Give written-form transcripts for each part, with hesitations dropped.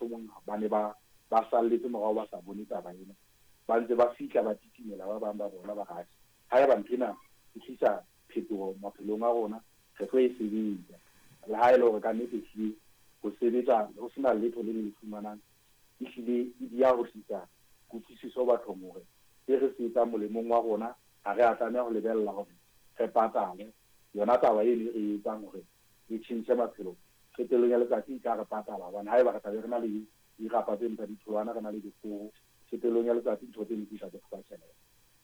mohlomong ba ne ba salletse morao ba sa bone taba ena ba ntse ba fihla ba titimela ba bang ba bona ba gae ha eba nthina e tlisa phetogo maphelong a rona re tlo e sebetsa le ha ile hore ka nnete hlile go sebetsa ho sena letho le le fumanang e hlile di ya ho tlisa kutlwisiso bathong hore e re se etsa molemong wa rona ha re a tlameha ho lebella hore re patale yona taba e le e etsang hore e tšhintšhe maphelo qetelong ya letsatsi ka re patala hobane ha eba re tlabe re na le dirapa tse ntsha ditholwana re na le dikgoho qetelong ya letsatsi ntho tse ntse tsa go tšhelete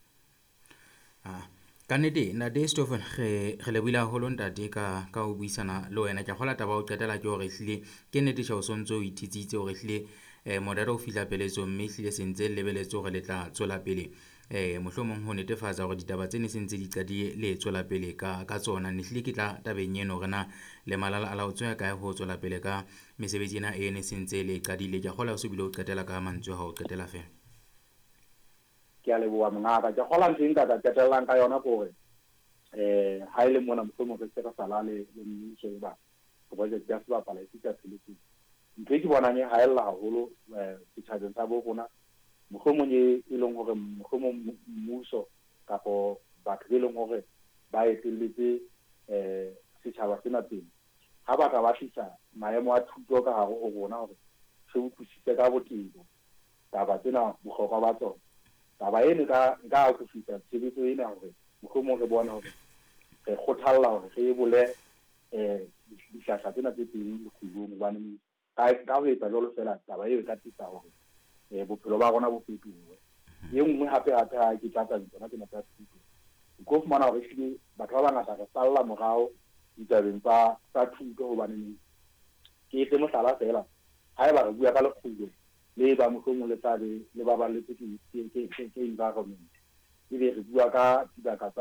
ka nnete ntate Stephen re lebohile haholo ntate ka ho buisana le wena ke gola taba o qetela ke hore hlile ke nnete tšha o sontse o ithitsitse hore hlile modero o fihla peletso mme hlile sentse le lebeletse hore le tla tswela pele mohlomong ho netefatsa hore ditaba tse ne sentse di qadile le tswela pele ka tsona ne hlile ke tla tabeng eno rena le malala a laotswe kae ho tswela pele ka mesebetsi ena e ne sentse le qadile ke gola o se bile o qetela ka mantswe ha o qetela fela ke a leboha mongaka ke gola ntse nka qetellang ka yona gore ha ile mona mohlomong re se ka sala le mmuso ba project ya sebapala e fitla tshebetsong ntho e ke bonang e haella haholo setjhabeng sa bo rona mohlomong e leng hore mohlomong mmuso kapo batho be leng hore ba etelletse setjhaba sena teng ha ba ka ba tlisa maemo a thuto ka hare ho rona hore se utlwisise ka botebo taba tsena bohlokwa ba tsona taba eno nka go fihla tshebetso ena hore mohlomong re bona hore re kgothalla hore re bole dihlahla tsena tse teng lekgulong hobane ka ho etsa jwalo fela taba eo e ka tisa hore bophelo ba rona bo fetohe e nngwe hape ha ke tlatsa tsona tsena tsa thuto go fumana hore hlile batho ba bangata re salla morao ditabeng tsa thuto hobane ke etse mohlala fela ha eba re bua ka lekgulo le ba mohlomong le tlabe le ba balletse ke environment e be re bua ka dibaka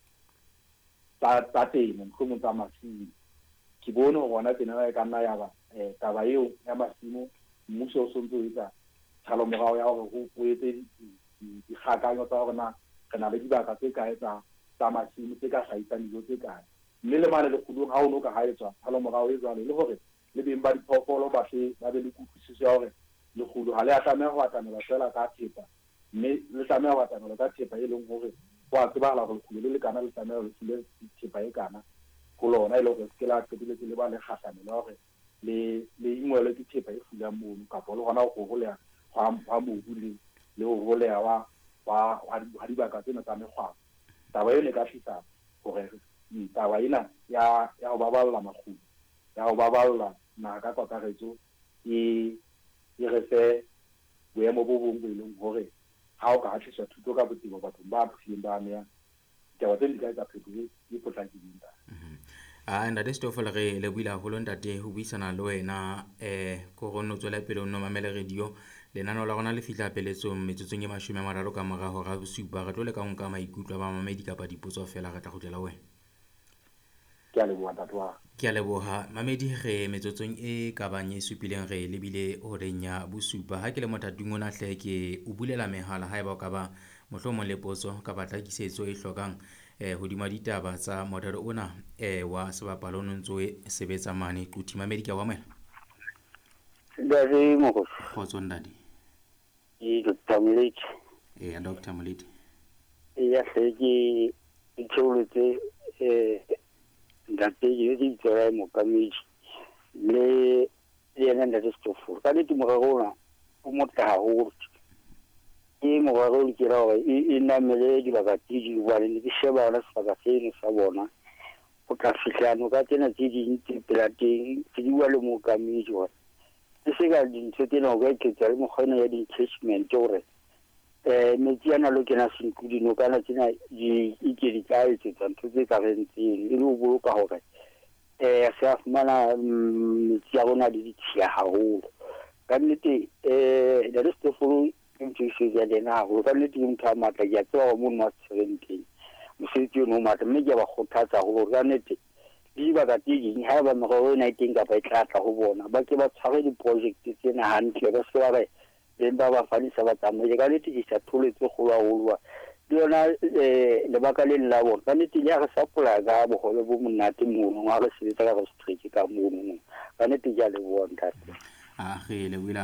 tsa temo mohlomong tsa masimo ke bone hore hona tena e ka nna ya ba taba eo ya masimo mmuso o sontso o etsa tshalo morao ya hore o etse dikgakanyo tsa hore na re na le dibaka tse kae tsa masimo tse ka hlahisang dijo tse kae mme le mane lekgulong ha o no ka ha etswa tshalo morao e jwalo le hore le beng ba diphoofolo ba be le kutlwisiso ya hore lekgulo ha le a tlameha ho atamela fela ka thepa mme le tlameha ho atamela ka thepa e leng hore ho a tsebahala hore lekgulo le lekana le tlameha le fule thepa e kana ho lona e le hore se ke la qetelletse le ba le kgahlanelo hore le ingwele ke thepa e fulang mono kapa le hona ho holeha ha mobu le ho holeha wa dibaka tsena tsa mekgwa taba eno e ka hlisa hore taba ena ya ho baballa makgulo ya ho baballa naha ka kakaretso e re fe boemo bo bong bo leng hore ha o ka hatliswa thuto ka botebo bathong ba phileng ba ameya ditaba tse di ka etsa phetoho e potlakileng ntate Stofole re lebohile haholo ntate ho buisana le wena ko go no tswela pele o no mamele radio lenaneo la rona le fihla peletsong metsotsong e 30 ka mora hora bosupa re tlo le ka nka maikutlo ba mamedi kapa dipotso fela re tla go tlela wena ke a leboha tatwa ke a leboha mamedi re metsotsong e ka bang e supileng re lebile horeng ya bosupa ha ke le mothating ona hle ke o bulela mehala ha eba o ka ba mohlomong le potso ka batlakisetso e hlokang hodima ditaba tsa modero ona wa sebapalo no ntso e sebetsa mane quthi mamedi ke wa mena Dade mo khotso ndadi Dr. Molete Dr. Molete ya seke itholetse ndate ye di tsaya mo kamedi le yena ndate Stofole ka ditimo ga gona o motla ho ke mo ga go dira wa e namele di bagati di bua le di sheba la sa ga seno sa bona o tla fihlano ka tsena tse dintsi pelateng tse di bua le mo kamedi wa se ga dintse tena o ga ke tsare mo kgona ya di attachment gore metsi ana lo kena senkudi no kana tsena di ikedi tsa etsa ntho tse ka rentseng e le o boloka hore sa fumana metsi a bona di tshia haholo ka nnete da le Stofole ntse se ya dena ho ka nnete mo tla matla ya tswa mo mo 17 mosebetsi no matla mme ke ba kgothatsa ho ka nnete di ba ka teng ha ba mo go na teng ka ba tlatla ho bona ba ke ba tshware di project tsena hantle ba se ba ba fanisa ba tsamaye ka leti isa tholetse go wa holwa yona le baka le la bona ka nete ya re sapola ga bogole bo monate mono wa re sebetsa ka go street ka mono ka nete ja le bona ge le wila